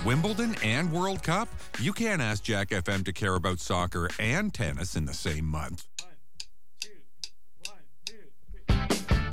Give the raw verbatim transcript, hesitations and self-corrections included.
Wimbledon and World Cup? You can't ask Jack F M to care about soccer and tennis in the same month.